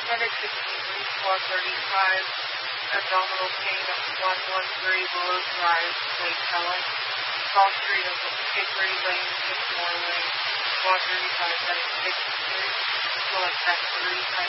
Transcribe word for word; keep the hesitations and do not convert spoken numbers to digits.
Medic sixteen, four thirty-five, abdominal pain of one one three Willow Drive, Lake Helen. Call three of Hickory Lane, Fifth Lane, four thirty-five, seven six three, Willow Tech three.